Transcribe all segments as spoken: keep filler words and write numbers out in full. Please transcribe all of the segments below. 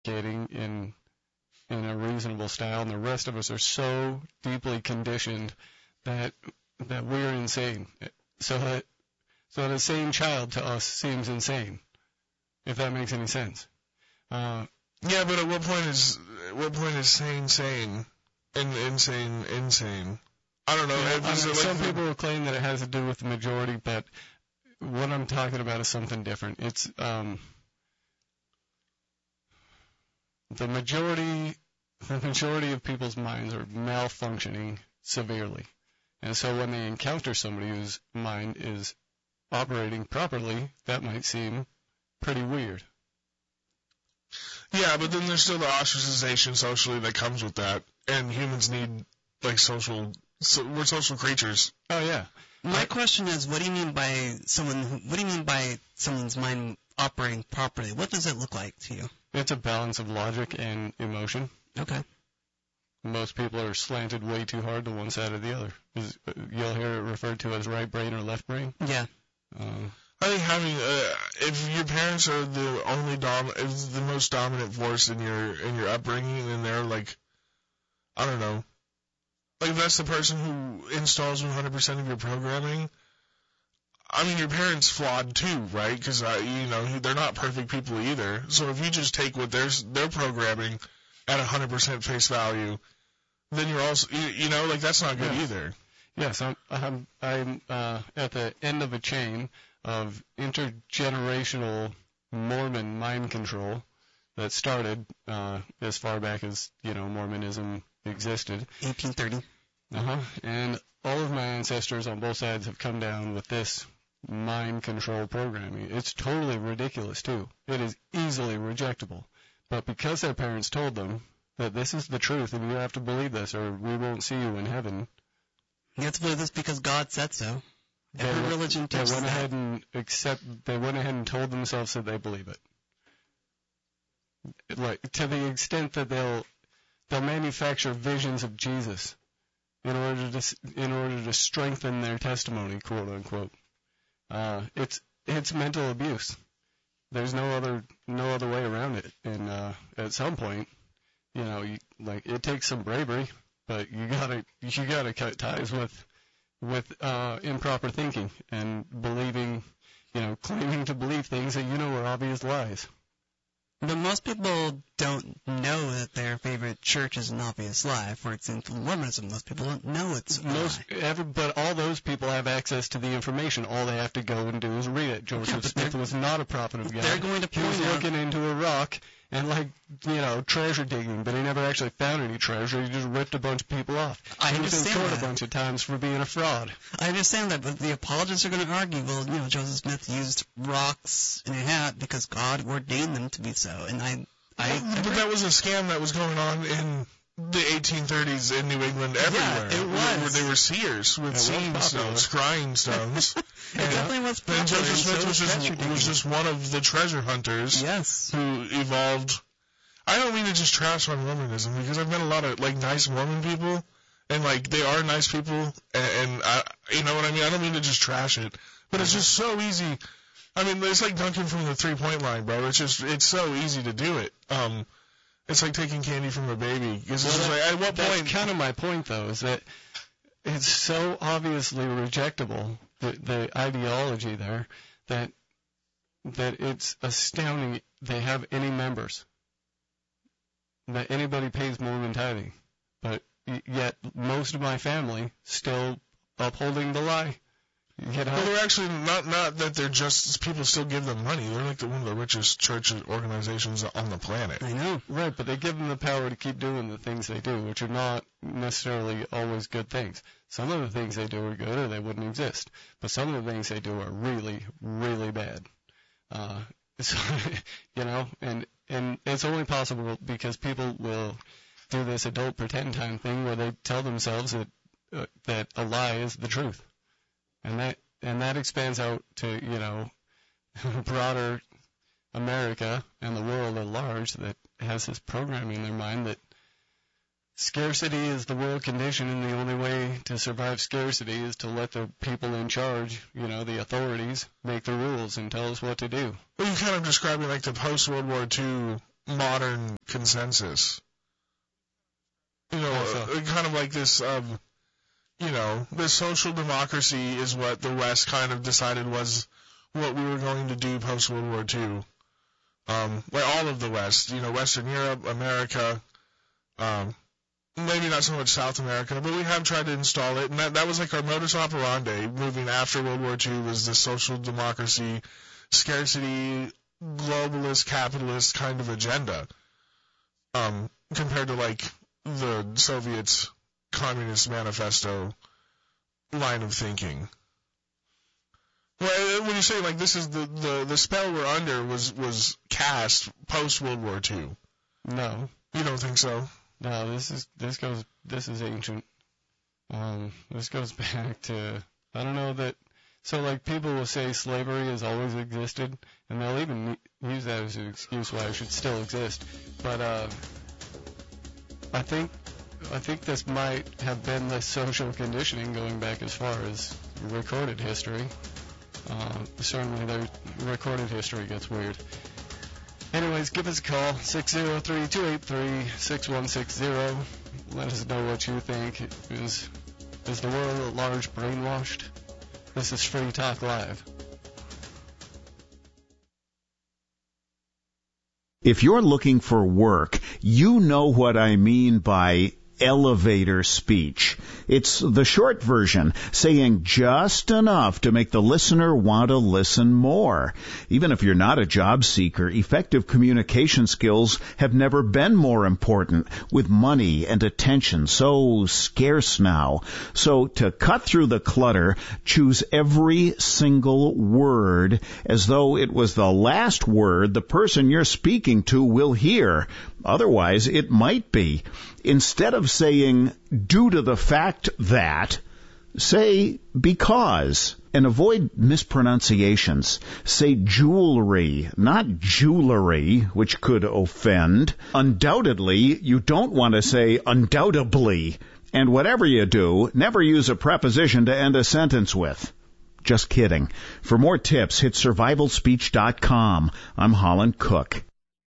communicating in in a reasonable style, and the rest of us are so deeply conditioned that that we're insane. So that so that a sane child to us seems insane, if that makes any sense. Uh, yeah, but at what point is what point is sane sane and insane insane? I don't know. Yeah, I mean, like some the, people will claim that it has to do with the majority, but what I'm talking about is something different. It's um, the majority. The majority of people's minds are malfunctioning severely, and so when they encounter somebody whose mind is operating properly, that might seem pretty weird. Yeah, but then there's still the ostracization socially that comes with that, and humans need like social. So we're social creatures. Oh yeah. My question is, what do you mean by someone? Who, what do you mean by someone's mind operating properly? What does it look like to you? It's a balance of logic and emotion. Okay. Most people are slanted way too hard to one side or the other. You'll hear it referred to as right brain or left brain. Yeah. Um, I think having, uh, if your parents are the only dom, is the most dominant force in your in your upbringing, and they're like, I don't know, like if that's the person who installs one hundred percent of your programming. I mean, your parents flawed too, right? Because uh, you know they're not perfect people either. So if you just take what they're they're programming at one hundred percent face value, then you're also, you, you know, like that's not good yeah. either. Yes, I'm I'm, I'm uh, at the end of a chain of intergenerational Mormon mind control that started uh, as far back as, you know, Mormonism existed. eighteen thirty. Uh-huh. And all of my ancestors on both sides have come down with this mind control programming. It's totally ridiculous, too. It is easily rejectable. But because their parents told them that this is the truth and you have to believe this or we won't see you in heaven. You have to believe this because God said so. Every they, religion teaches they went that. ahead and accept. They went ahead and told themselves that they believe it. Like to the extent that they'll they'll manufacture visions of Jesus in order to in order to strengthen their testimony, quote unquote. Uh, it's it's mental abuse. There's no other no other way around it. And uh, at some point, you know, you, like it takes some bravery, but you gotta you gotta cut ties with with uh, improper thinking and believing, you know, claiming to believe things that you know are obvious lies. But most people don't know that their favorite church is an obvious lie. For example, Mormonism, most people don't know it's a most, lie. Every, but all those people have access to the information. All they have to go and do is read it. Joseph yeah, Smith was not a prophet of God. They're going to he was point out, looking into a rock and, like, you know, treasure digging, but he never actually found any treasure. He just ripped a bunch of people off. I he was in understand court that. a bunch of times for being a fraud. I understand that, but the apologists are going to argue, well, you know, Joseph Smith used rocks in a hat because God ordained them to be so, and I... I, but that was a scam that was going on in the eighteen thirties in New England everywhere. Yeah, it was. Where they were seers with seeing stones, scrying stones. it and, definitely was popular. And Joseph Smith so was just, was just one of the treasure hunters yes. who evolved. I don't mean to just trash on Mormonism because I've met a lot of like nice Mormon people, and like they are nice people, and, and I, you know what I mean. I don't mean to just trash it, but it's just so easy. I mean, it's like dunking from the three-point line, bro. It's just, it's so easy to do it. Um, it's like taking candy from a baby. It's well, just that, like, at what that's point? kind of my point, though, is that it's so obviously rejectable, the, the ideology there, that that it's astounding they have any members, that anybody pays Mormon tithing, but yet most of my family still upholding the lie. You know? Well, they're actually not, not that they're just, people still give them money. They're like the, one of the richest church organizations on the planet. I know. Right, but they give them the power to keep doing the things they do, which are not necessarily always good things. Some of the things they do are good or they wouldn't exist. But some of the things they do are really, really bad. Uh, so, you know, and, and it's only possible because people will do this adult pretend time thing where they tell themselves that, uh, that a lie is the truth. And that and that expands out to, you know, broader America and the world at large that has this programming in their mind that scarcity is the world condition and the only way to survive scarcity is to let the people in charge, you know, the authorities, make the rules and tell us what to do. Well, you're kind of describing like the post-World War Two modern consensus. You know, uh, kind of like this, um, you know, this social democracy is what the West kind of decided was what we were going to do post-World War Two. Um, like all of the West, you know, Western Europe, America, um, maybe not so much South America, but we have tried to install it, and that, that was like our modus operandi moving after World War Two was this social democracy, scarcity, globalist, capitalist kind of agenda, um, compared to like the Soviets' Communist Manifesto line of thinking. Well, when you say like this is the, the, the spell we're under was, was cast post World War Two. No. You don't think so? No, this is this goes this is ancient. Um, this goes back to I don't know that. So like people will say slavery has always existed, and they'll even use that as an excuse why it should still exist. But uh, I think I think this might have been the social conditioning going back as far as recorded history. Uh, certainly the recorded history gets weird. Anyways, give us a call, six oh three, two eight three, six one six zero. Let us know what you think. Is, is the world at large brainwashed? This is Free Talk Live. If you're looking for work, you know what I mean by elevator speech. It's the short version, saying just enough to make the listener want to listen more. Even if you're not a job seeker, effective communication skills have never been more important, with money and attention so scarce now. So to cut through the clutter, choose every single word as though it was the last word the person you're speaking to will hear. Otherwise, it might be. Instead of saying, due to the fact that, say, because. And avoid mispronunciations. Say jewelry, not jewelry, which could offend. Undoubtedly, you don't want to say undoubtedly. And whatever you do, never use a preposition to end a sentence with. Just kidding. For more tips, hit survival speech dot com. I'm Holland Cook.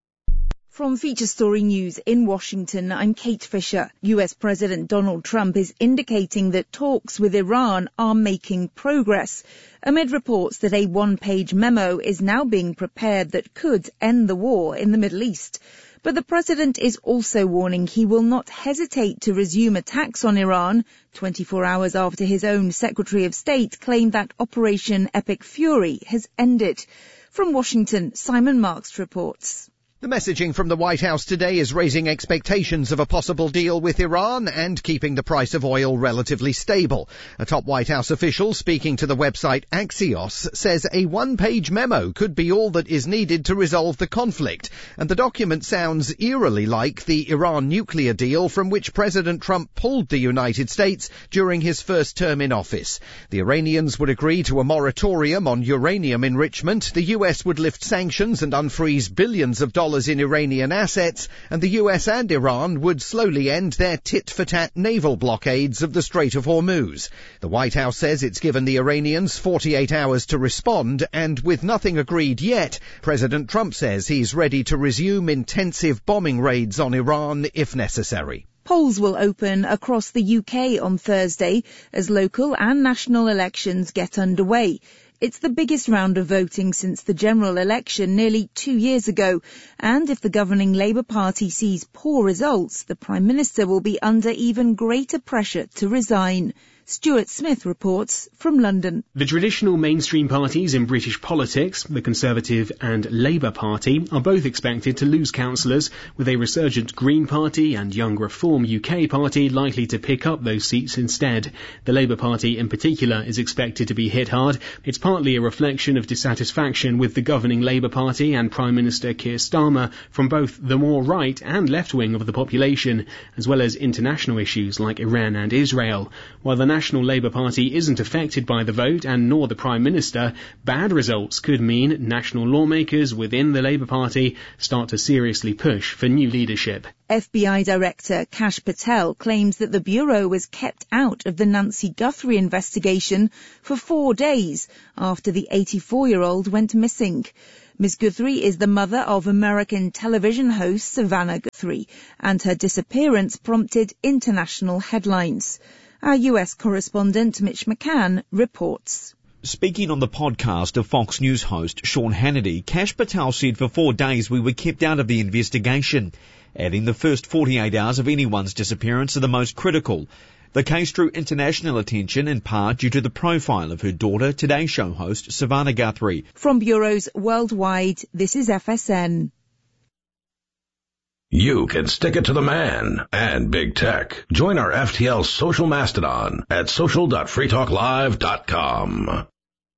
From Feature Story News in Washington, I'm Kate Fisher. U S President Donald Trump is indicating that talks with Iran are making progress, amid reports that a one-page memo is now being prepared that could end the war in the Middle East. But the president is also warning he will not hesitate to resume attacks on Iran, twenty-four hours after his own Secretary of State claimed that Operation Epic Fury has ended. From Washington, Simon Marks reports. The messaging from the White House today is raising expectations of a possible deal with Iran and keeping the price of oil relatively stable. A top White House official speaking to the website Axios says a one-page memo could be all that is needed to resolve the conflict, and the document sounds eerily like the Iran nuclear deal from which President Trump pulled the United States during his first term in office. The Iranians would agree to a moratorium on uranium enrichment, the U S would lift sanctions and unfreeze billions of dollars in Iranian assets, and the U S and Iran would slowly end their tit-for-tat naval blockades of the Strait of Hormuz. The White House says it's given the Iranians forty-eight hours to respond, and with nothing agreed yet, President Trump says he's ready to resume intensive bombing raids on Iran if necessary. Polls will open across the U K on Thursday as local and national elections get underway. It's the biggest round of voting since the general election nearly two years ago, and if the governing Labour Party sees poor results, the Prime Minister will be under even greater pressure to resign. Stuart Smith reports from London. The traditional mainstream parties in British politics, the Conservative and Labour Party, are both expected to lose councillors, with a resurgent Green Party and Young Reform U K Party likely to pick up those seats instead. The Labour Party in particular is expected to be hit hard. It's partly a reflection of dissatisfaction with the governing Labour Party and Prime Minister Keir Starmer from both the more right and left wing of the population, as well as international issues like Iran and Israel. While the National Labour Party isn't affected by the vote, and nor the Prime Minister, bad results could mean national lawmakers within the Labour Party start to seriously push for new leadership. F B I Director Kash Patel claims that the Bureau was kept out of the Nancy Guthrie investigation for four days after the eighty-four-year-old went missing. Miz Guthrie is the mother of American television host Savannah Guthrie, and her disappearance prompted international headlines. Our U S correspondent Mitch McCann reports. Speaking on the podcast of Fox News host Sean Hannity, Kash Patel said for four days we were kept out of the investigation, adding the first forty-eight hours of anyone's disappearance are the most critical. The case drew international attention in part due to the profile of her daughter, Today Show host Savannah Guthrie. From bureaus worldwide, this is F S N. You can stick it to the man and big tech. Join our F T L social mastodon at social dot free talk live dot com.